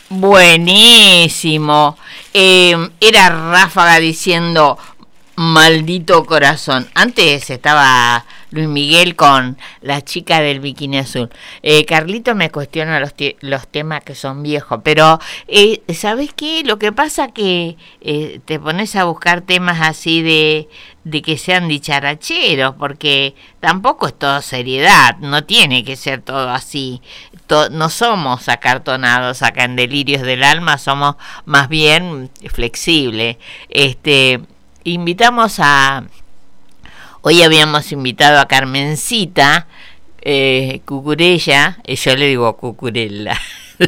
Buenísimo. Era Ráfaga diciendo maldito corazón. Antes estaba Luis Miguel con la chica del bikini azul. Carlito me cuestiona los temas que son viejos, pero ¿sabes qué? Lo que pasa que te pones a buscar temas así de que sean dicharacheros, porque tampoco es todo seriedad, no tiene que ser todo así. No somos acartonados acá en Delirios del Alma, somos más bien flexibles. Invitamos a... Hoy habíamos invitado a Carmencita Cucurella, yo le digo Cucurella.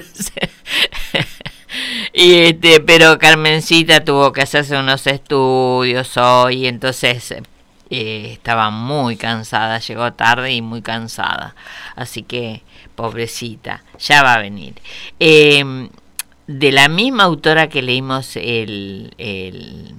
Pero Carmencita tuvo que hacerse unos estudios hoy, entonces estaba muy cansada, llegó tarde y muy cansada, así que pobrecita, ya va a venir. De la misma autora que leímos el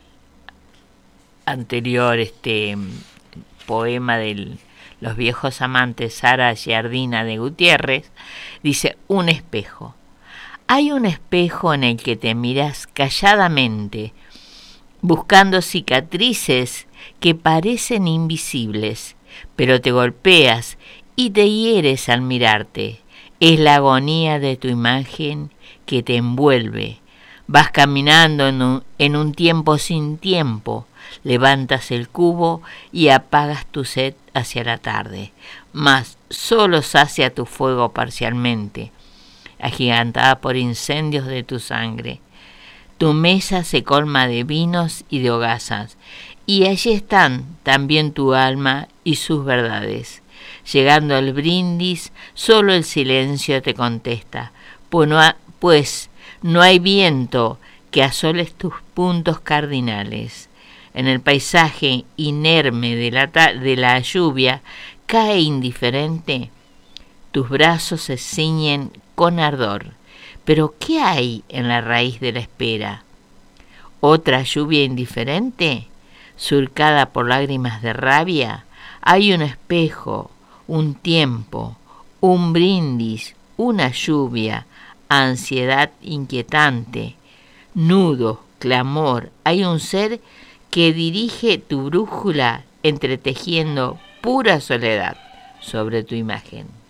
anterior poema de Los viejos amantes, Sara Giardina de Gutiérrez, dice: un espejo. Hay un espejo en el que te miras calladamente, buscando cicatrices que parecen invisibles, pero te golpeas y te hieres al mirarte. Es la agonía de tu imagen que te envuelve. Vas caminando en un tiempo sin tiempo. Levantas el cubo y apagas tu sed hacia la tarde, mas solo sacia tu fuego parcialmente, agigantada por incendios de tu sangre. Tu mesa se colma de vinos y de hogazas, y allí están también tu alma y sus verdades. Llegando al brindis, solo el silencio te contesta, pues no hay viento que asoles tus puntos cardinales. En el paisaje inerme de la lluvia cae indiferente. Tus brazos se ciñen con ardor. Pero ¿qué hay en la raíz de la espera? ¿Otra lluvia indiferente? Surcada por lágrimas de rabia. Hay un espejo, un tiempo, un brindis, una lluvia, ansiedad inquietante, nudo, clamor. Hay un ser que dirige tu brújula entretejiendo pura soledad sobre tu imagen.